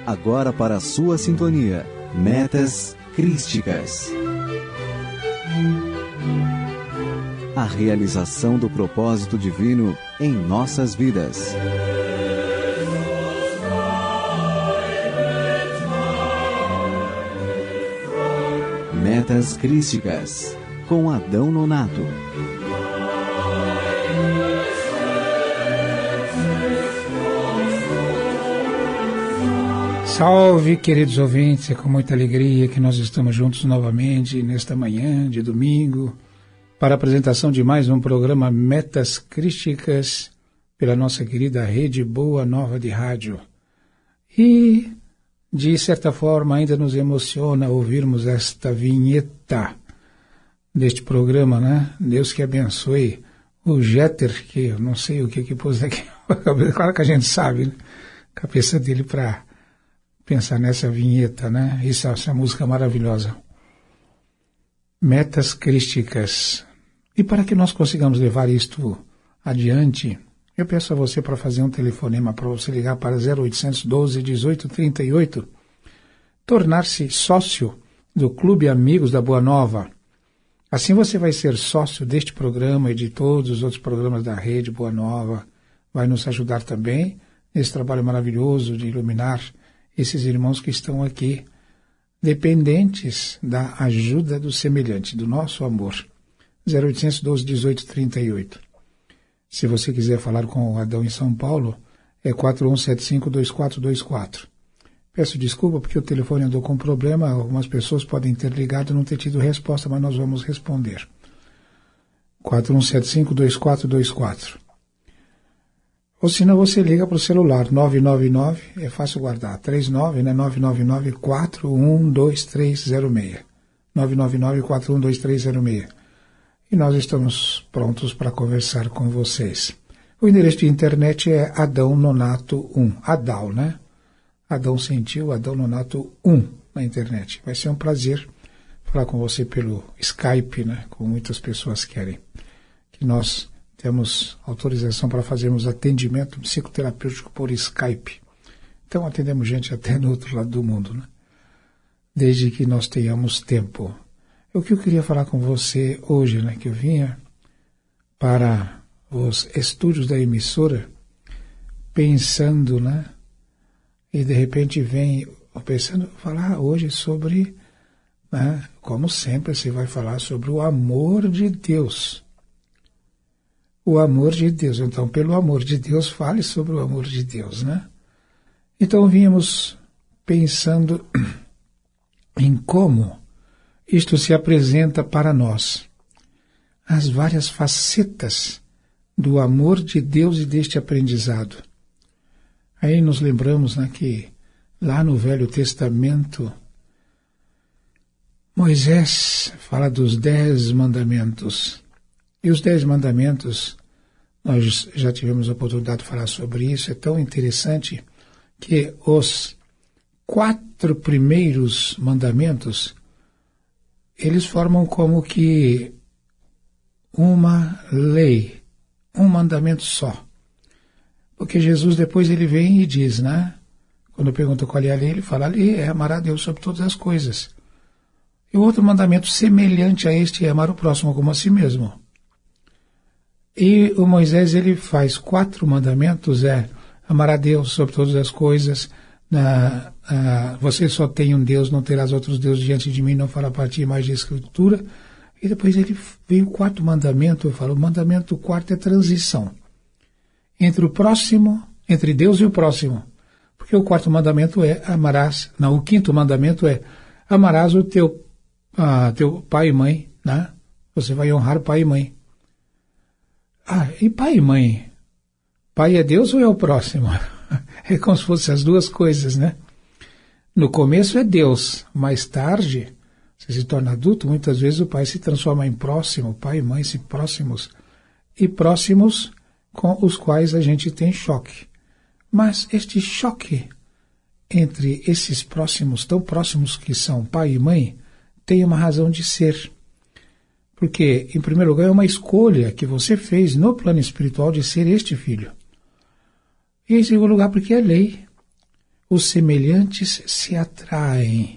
Agora para a sua sintonia, Metas Crísticas. A realização do propósito divino em nossas vidas. Metas Crísticas, com Adão Nonato. Salve, queridos ouvintes, é com muita alegria que nós estamos juntos novamente nesta manhã de domingo para a apresentação de mais um programa Metas Crísticas pela nossa querida Rede Boa Nova de Rádio. E, de certa forma, ainda nos emociona ouvirmos esta vinheta deste programa, né? Deus que abençoe o Jeter, que eu não sei o que pôs aqui, claro que a gente sabe, né? Cabeça dele para pensar nessa vinheta, né? Essa música maravilhosa. Metas Crísticas. E para que nós consigamos levar isto adiante, eu peço a você para fazer um telefonema, para você ligar para 0800 12 18 38, tornar-se sócio do Clube Amigos da Boa Nova. Assim você vai ser sócio deste programa e de todos os outros programas da Rede Boa Nova. Vai nos ajudar também nesse trabalho maravilhoso de iluminar esses irmãos que estão aqui, dependentes da ajuda do semelhante, do nosso amor. 0800 12 18 38. Se você quiser falar com o Adão em São Paulo, é 4175-2424. Peço desculpa porque o telefone andou com problema, algumas pessoas podem ter ligado e não ter tido resposta, mas nós vamos responder. 4175-2424. Ou senão você liga para o celular, 999, é fácil guardar, 39, né? 999-412306. 999-412306. E nós estamos prontos para conversar com vocês. O endereço de internet é Adão Nonato 1. Adal, né? Adão sentiu, Adão Nonato 1 na internet. Vai ser um prazer falar com você pelo Skype, né? Como muitas pessoas querem. Que nós temos autorização para fazermos atendimento psicoterapêutico por Skype. Então atendemos gente até no outro lado do mundo, né? Desde que nós tenhamos tempo. O que eu queria falar com você hoje, né? Que eu vinha para os estúdios da emissora pensando, né? E de repente vem pensando falar hoje sobre, né? Como sempre você vai falar sobre o amor de Deus. O amor de Deus. Então, pelo amor de Deus, fale sobre o amor de Deus, né? Então, vínhamos pensando em como isto se apresenta para nós. As várias facetas do amor de Deus e deste aprendizado. Aí nos lembramos, né, que lá no Velho Testamento, Moisés fala dos 10 mandamentos. E os 10 mandamentos, nós já tivemos a oportunidade de falar sobre isso, é tão interessante que os 4 primeiros mandamentos, eles formam como que uma lei, um mandamento só. Porque Jesus depois ele vem e diz, né? Quando pergunta qual é a lei, ele fala, a lei é amar a Deus sobre todas as coisas. E o outro mandamento semelhante a este é amar o próximo como a si mesmo. E o Moisés, ele faz 4 mandamentos, amar a Deus sobre todas as coisas, você só tem um Deus, não terás outros deuses diante de mim, não fará parte mais de escritura. E depois ele vem o 4º mandamento, eu falo, o mandamento 4º é transição. Entre o próximo, entre Deus e o próximo. Porque o 4º mandamento é amarás, não, o 5º mandamento é amarás o teu pai e mãe, né? Você vai honrar pai e mãe. E pai e mãe? Pai é Deus ou é o próximo? É como se fossem as duas coisas, né? No começo é Deus, mais tarde, você se torna adulto, muitas vezes o pai se transforma em próximo, pai e mãe se próximos, e próximos com os quais a gente tem choque. Mas este choque entre esses próximos, tão próximos que são pai e mãe, tem uma razão de ser. Porque, em primeiro lugar, é uma escolha que você fez no plano espiritual de ser este filho. E, em segundo lugar, porque é lei. os semelhantes se atraem.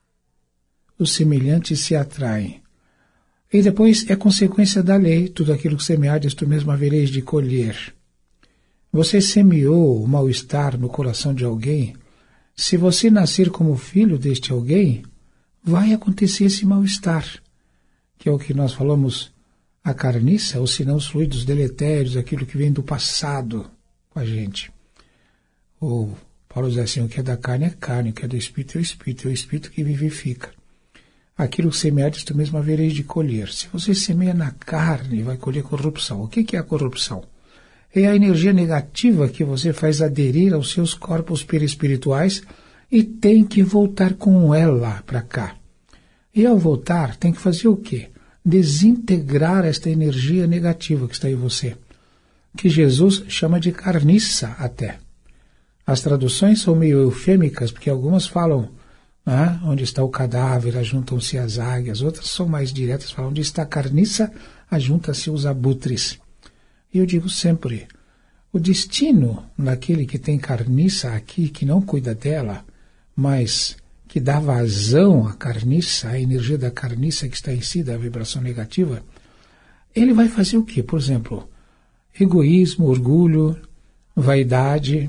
Os semelhantes se atraem. E depois é consequência da lei, tudo aquilo que semeardes, tu mesmo havereis de colher. Você semeou o mal-estar no coração de alguém, se você nascer como filho deste alguém, vai acontecer esse mal-estar, que é o que nós falamos, a carniça, ou senão os fluidos deletérios, aquilo que vem do passado com a gente. O Paulo diz assim, o que é da carne é carne, o que é do espírito é o espírito que vivifica. Aquilo que semeares, tu mesmo havereis de colher. Se você semeia na carne, vai colher corrupção. O que é a corrupção? É a energia negativa que você faz aderir aos seus corpos perispirituais e tem que voltar com ela para cá. E ao voltar, tem que fazer o quê? Desintegrar esta energia negativa que está em você, que Jesus chama de carniça até. As traduções são meio eufêmicas, porque algumas falam onde está o cadáver, ajuntam-se as águias, outras são mais diretas, falam onde está a carniça, ajuntam-se os abutres. E eu digo sempre, o destino daquele que tem carniça aqui, que não cuida dela, mas que dá vazão à carniça, à energia da carniça que está em si, da vibração negativa, ele vai fazer o quê? Por exemplo, egoísmo, orgulho, vaidade,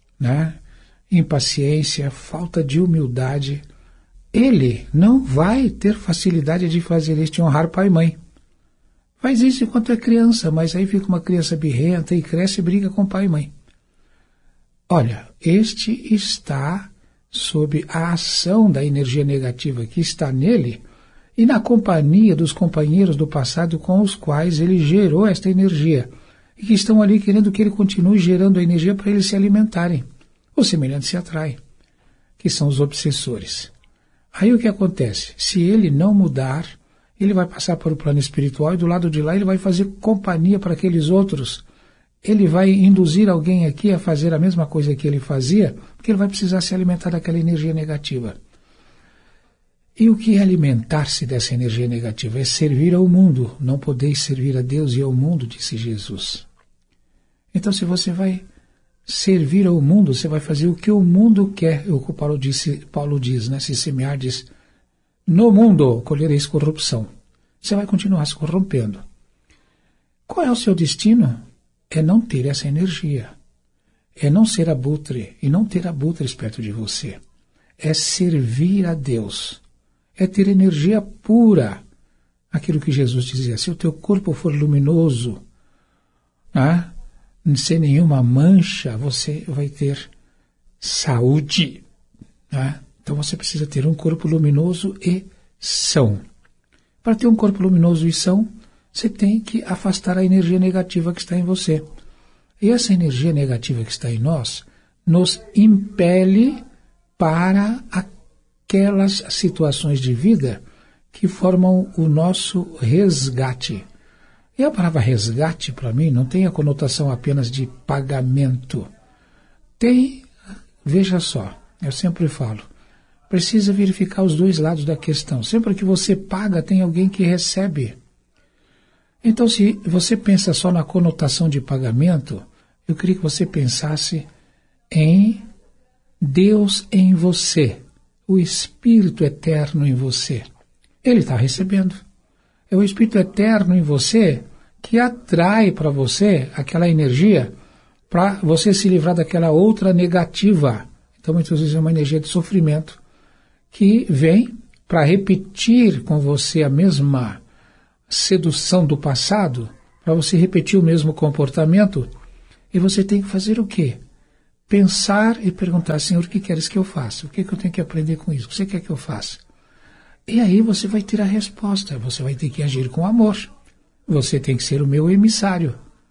impaciência, falta de humildade. Ele não vai ter facilidade de fazer isto e honrar pai e mãe. Faz isso enquanto é criança, mas aí fica uma criança birrenta e cresce e briga com pai e mãe. Olha, este está sob a ação da energia negativa que está nele e na companhia dos companheiros do passado com os quais ele gerou esta energia e que estão ali querendo que ele continue gerando a energia para eles se alimentarem. Os semelhantes se atraem, que são os obsessores. Aí o que acontece? Se ele não mudar, ele vai passar para o plano espiritual e do lado de lá ele vai fazer companhia para aqueles outros. Ele vai induzir alguém aqui a fazer a mesma coisa que ele fazia, porque ele vai precisar se alimentar daquela energia negativa. E o que é alimentar-se dessa energia negativa? É servir ao mundo. Não podeis servir a Deus e ao mundo, disse Jesus. Então, se você vai servir ao mundo, você vai fazer o que o mundo quer, o que Paulo diz, se semeardes no mundo, colhereis corrupção. Você vai continuar se corrompendo. Qual é o seu destino? É não ter essa energia. É não ser abutre e não ter abutres perto de você. É servir a Deus. É ter energia pura. Aquilo que Jesus dizia, se o teu corpo for luminoso, sem nenhuma mancha, você vai ter saúde. Então você precisa ter um corpo luminoso e são. Para ter um corpo luminoso e são, você tem que afastar a energia negativa que está em você. E essa energia negativa que está em nós nos impele para aquelas situações de vida que formam o nosso resgate. E a palavra resgate, para mim, não tem a conotação apenas de pagamento. Tem, veja só, eu sempre falo, precisa verificar os dois lados da questão. Sempre que você paga, tem alguém que recebe. Então, se você pensa só na conotação de pagamento, eu queria que você pensasse em Deus em você, o Espírito Eterno em você. Ele está recebendo. É o Espírito Eterno em você que atrai para você aquela energia para você se livrar daquela outra negativa. Então, muitas vezes é uma energia de sofrimento que vem para repetir com você a mesma sedução do passado, para você repetir o mesmo comportamento, e você tem que fazer o quê? Pensar e perguntar, Senhor, o que queres que eu faça? O que eu tenho que aprender com isso? O que você quer que eu faça? E aí você vai ter a resposta, você vai ter que agir com amor. Você tem que ser o meu emissário.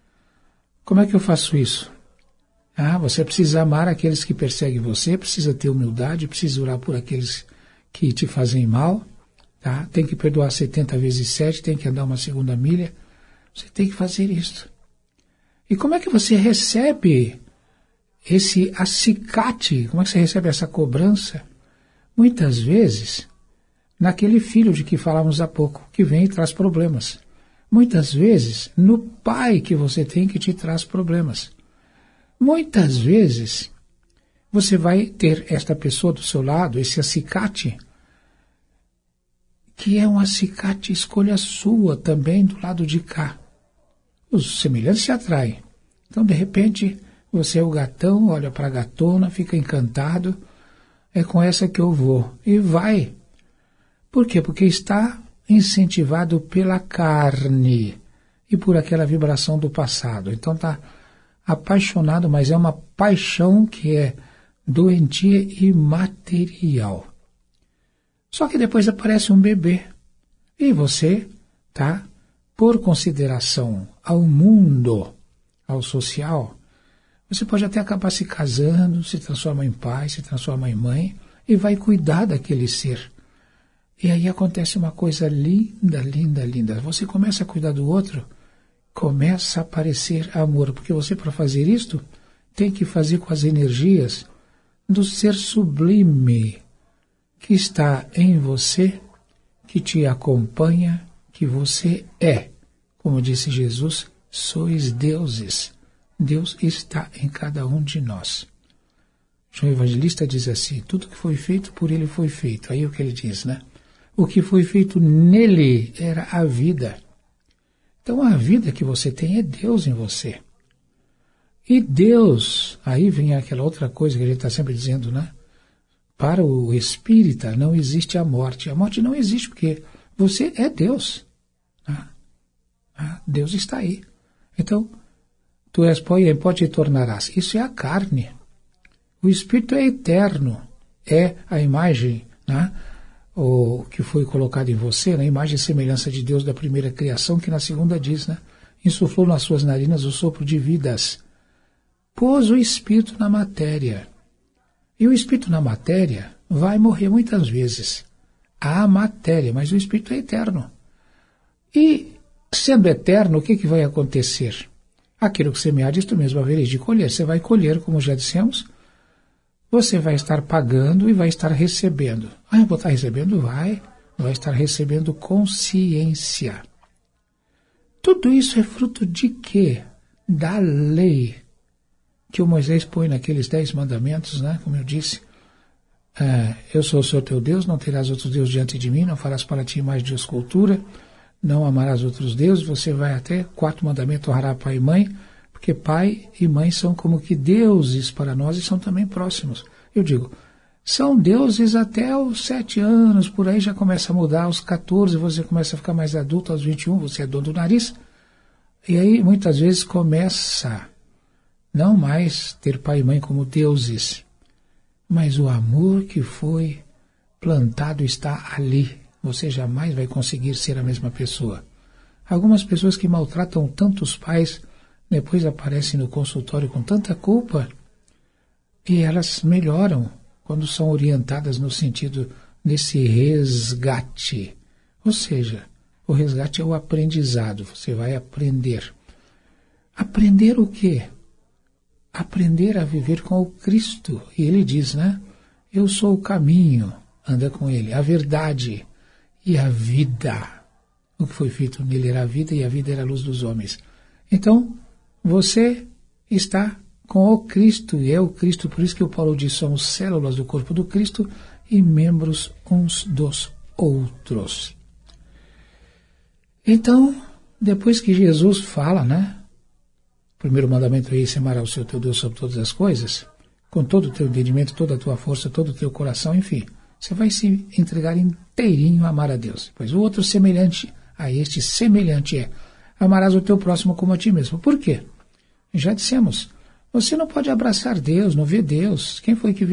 Como é que eu faço isso? Você precisa amar aqueles que perseguem você, precisa ter humildade, precisa orar por aqueles que te fazem mal, tem que perdoar 70 vezes 7, tem que andar uma segunda milha. Você tem que fazer isso. E como é que você recebe esse acicate? Como é que você recebe essa cobrança? Muitas vezes, naquele filho de que falamos há pouco, que vem e traz problemas. Muitas vezes, no pai que você tem que te traz problemas. Muitas vezes, você vai ter esta pessoa do seu lado, esse acicate, que é um acicate escolha sua também do lado de cá. Os semelhantes se atraem. Então, de repente, você é o gatão, olha para a gatona, fica encantado, é com essa que eu vou. E vai. Por quê? Porque está incentivado pela carne e por aquela vibração do passado. Então está apaixonado, mas é uma paixão que é doentia e material. Só que depois aparece um bebê e você, tá, por consideração ao mundo, ao social, você pode até acabar se casando, se transforma em pai, se transforma em mãe e vai cuidar daquele ser. E aí acontece uma coisa linda, linda, linda. Você começa a cuidar do outro, começa a aparecer amor, porque você, para fazer isto, tem que fazer com as energias do ser sublime que está em você, que te acompanha, que você é. Como disse Jesus, sois deuses. Deus está em cada um de nós. João Evangelista diz assim, tudo que foi feito por ele foi feito. Aí o que ele diz, né? O que foi feito nele era a vida. Então a vida que você tem é Deus em você. E Deus, aí vem aquela outra coisa que a gente está sempre dizendo, né? Para o espírita não existe a morte. A morte não existe porque você é Deus. Deus está aí. Então, tu és pó e em pó te tornarás. Isso é a carne. O espírito é eterno. É a imagem, né? O que foi colocado em você, na imagem e semelhança de Deus da primeira criação, que na segunda diz, né? Insuflou nas suas narinas o sopro de vidas. Pôs o espírito na matéria. E o espírito na matéria vai morrer muitas vezes. A matéria, mas o espírito é eterno. E, sendo eterno, o que vai acontecer? Aquilo que semear, isto mesmo havereis de colher. Você vai colher, como já dissemos, você vai estar pagando e vai estar recebendo. Eu vou estar recebendo? Vai estar recebendo consciência. Tudo isso é fruto de quê? Da lei que o Moisés põe naqueles 10 mandamentos, né? Como eu disse, eu sou o Senhor teu Deus, não terás outros deuses diante de mim, não farás para ti mais de escultura, não amarás outros deuses, você vai até 4 mandamentos, honrará pai e mãe, porque pai e mãe são como que deuses para nós e são também próximos. Eu digo, são deuses até os 7 anos, por aí já começa a mudar, aos 14 você começa a ficar mais adulto, aos 21 você é dono do nariz, e aí muitas vezes começa não mais ter pai e mãe como deuses, mas o amor que foi plantado está ali. Você jamais vai conseguir ser a mesma pessoa. Algumas pessoas que maltratam tantos pais, depois aparecem no consultório com tanta culpa, e elas melhoram quando são orientadas no sentido desse resgate. Ou seja, o resgate é o aprendizado, você vai aprender. Aprender o quê? Aprender a viver com o Cristo. E ele diz, né? Eu sou o caminho, anda com ele, a verdade e a vida. O que foi feito nele era a vida e a vida era a luz dos homens. Então, você está com o Cristo e é o Cristo, por isso que o Paulo diz, somos células do corpo do Cristo e membros uns dos outros. Então, depois que Jesus fala, né? O primeiro mandamento é esse, amarás o Senhor teu Deus sobre todas as coisas, com todo o teu entendimento, toda a tua força, todo o teu coração, enfim. Você vai se entregar inteirinho a amar a Deus. Pois o outro semelhante a este, semelhante é, amarás o teu próximo como a ti mesmo. Por quê? Já dissemos, você não pode abraçar Deus, não ver Deus. Quem foi que viu